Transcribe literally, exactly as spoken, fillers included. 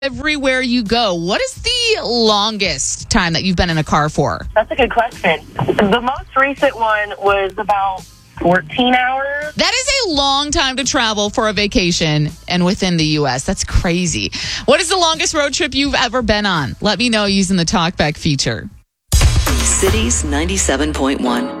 everywhere you go. What is the longest time that you've been in a car for? That's a good question. The most recent one was about fourteen hours. That is a long time to travel for a vacation and within the U S. That's crazy. What is the longest road trip you've ever been on? Let me know using the Talkback feature. Cities ninety-seven point one.